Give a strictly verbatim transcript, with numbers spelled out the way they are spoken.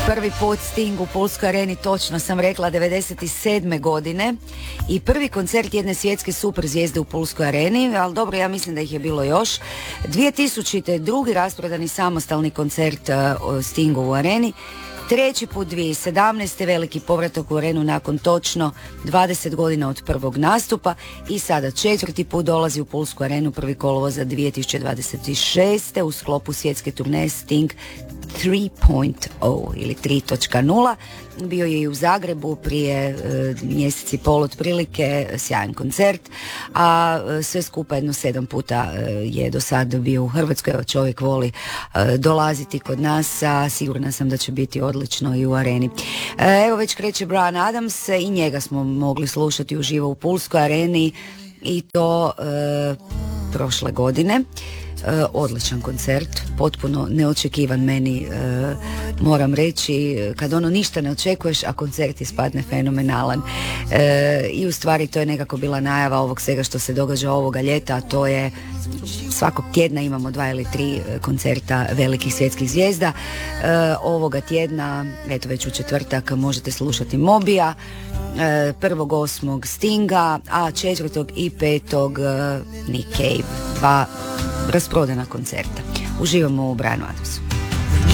Prvi put Sting u Pulskoj areni, točno sam rekla, devedeset sedme godine i prvi koncert jedne svjetske super zvijezde u Pulskoj areni, ali dobro, ja mislim da ih je bilo još. dvije tisućite. drugi rasprodani samostalni koncert uh, Stingu u areni. Treći put dvije tisuće sedamnaeste. veliki povratak u arenu nakon točno dvadeset godina od prvog nastupa i sada četvrti put dolazi u Pulsku arenu prvi kolovoza dvije tisuće dvadeset šeste. u sklopu svjetske turneje Sting tri točka nula ili tri točka nula. Bio je i u Zagrebu prije e, mjesec i pol otprilike, sjajan koncert, a e, sve skupa jedno sedam puta e, je do sad bio u Hrvatskoj. Evo, čovjek voli e, dolaziti kod nas, a sigurna sam da će biti odlično i u areni. E, evo već kreće Bryan Adams i njega smo mogli slušati uživo u Pulskoj areni i to e, prošle godine. E, odličan koncert, potpuno neočekivan meni, e, moram reći, kad ono ništa ne očekuješ, a koncert ispadne fenomenalan. E, I u stvari to je nekako bila najava ovog svega što se događa ovoga ljeta, a to je svakog tjedna imamo dva ili tri koncerta velikih svjetskih zvijezda. E, ovoga tjedna, eto već u četvrtak, možete slušati Mobija, e, prvog osmog Stinga, a četvrtog i petog e, Nick Cave, dva rasprodana koncerta. Uživamo u Bryanu Adamsu.